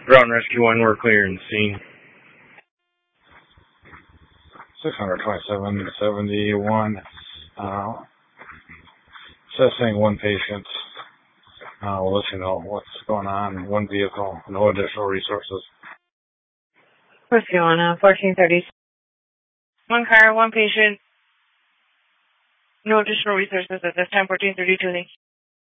Ground Rescue 1, we're clearing scene. 627-71. Assessing one patient. We'll let you know what's going on. One vehicle, no additional resources. Rescue on 1430. One car, one patient. No additional resources at this time. 1432.